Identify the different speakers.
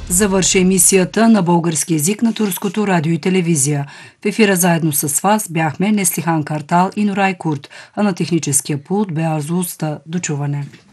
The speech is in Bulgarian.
Speaker 1: Завърши емисията на български език на Турското радио и телевизия. В ефира заедно с вас бяхме Неслихан Картал и Нурай Курт, а на техническия пулт бе Арзу Уста. До чуване.